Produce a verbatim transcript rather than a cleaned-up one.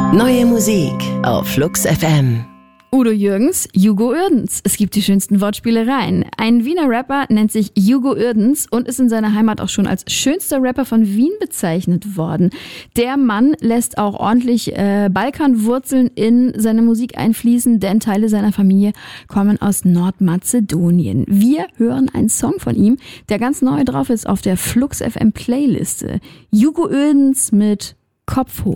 Neue Musik auf Flux F M. Udo Jürgens, Hugo Uerdens. Es gibt die schönsten Wortspielereien. Ein Wiener Rapper nennt sich Hugo Uerdens und ist in seiner Heimat auch schon als schönster Rapper von Wien bezeichnet worden. Der Mann lässt auch ordentlich äh, Balkanwurzeln in seine Musik einfließen, denn Teile seiner Familie kommen aus Nordmazedonien. Wir hören einen Song von ihm, der ganz neu drauf ist auf der Flux F M Playliste. Hugo Uerdens mit Kopf hoch.